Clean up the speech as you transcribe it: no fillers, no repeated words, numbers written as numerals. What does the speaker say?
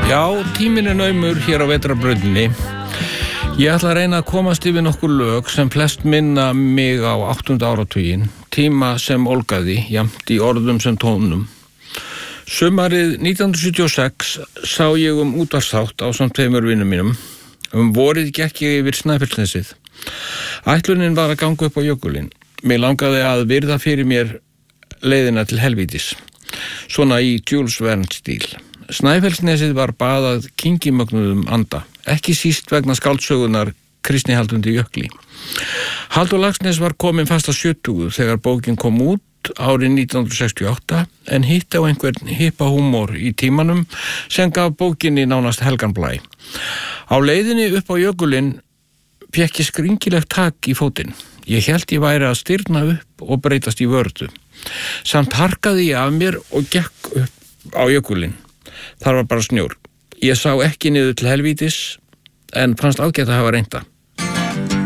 Já, tíminn naumur hér á vetrarbrautinni. Ég ætla að reyna að komast yfir nokkur lög sem flest minna mig á 8. áratuginn, tíma sem olgaði, jafnt í orðum sem tónum. Sumarið 1976 sá ég útvarpsþátt ásamt tveimur vinum mínum. Vorið gekk ég yfir Snæfellsnesið. Ætlunin var að ganga upp á jökulinn. Mig langaði að virða fyrir mér leiðina til helvítis. Svona í Jules Verne stíl. Snæfellsnesið var baðað kyngimögnuðum anda, ekki síst vegna skáldsögunar Kristnihaldundir jökli. Halldór Laxness var kominn fast að 70 þegar bókin kom út árið 1968 en hitt á einhvern hippa húmor í tímanum sem gaf bókinni nánast helgan blæ. Á leiðinni upp á jökulinn fékk ég skringilegt tak í fótinn. Ég hélt ég væri að stirna upp og breytast í vördu. Samt harkaði ég af mér og gekk upp á jökulinn. Þar var bara snjór. Ég sá ekki niður til helvítis en fannst ágætt að hafa reynda.